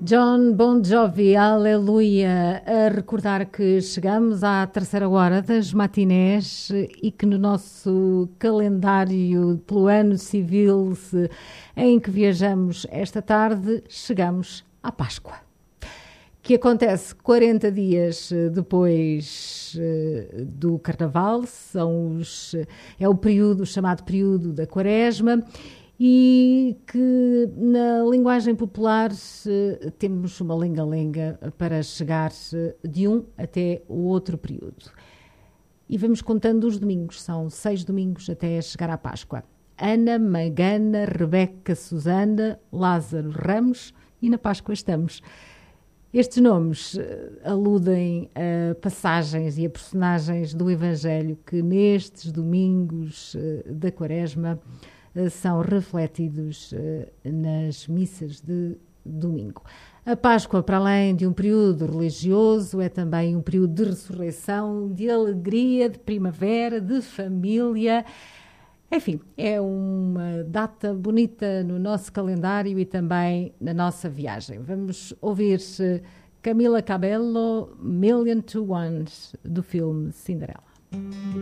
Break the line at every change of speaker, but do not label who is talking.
John Bon Jovi, aleluia, a recordar que chegamos à terceira hora das matinés e que no nosso calendário pelo ano civil em que viajamos esta tarde, chegamos à Páscoa, que acontece 40 dias depois do Carnaval, é o período, chamado período da Quaresma, e que na linguagem popular temos uma lenga-lenga para chegar de um até o outro período. E vamos contando os domingos, são 6 domingos até chegar à Páscoa. Ana, Magana, Rebeca, Susana, Lázaro, Ramos e na Páscoa estamos. Estes nomes aludem a passagens e a personagens do Evangelho que nestes domingos da Quaresma são refletidos nas missas de domingo. A Páscoa, para além de um período religioso, é também um período de ressurreição, de alegria, de primavera, de família. Enfim, é uma data bonita no nosso calendário e também na nossa viagem. Vamos ouvir Camila Cabello, Million to One, do filme Cinderela.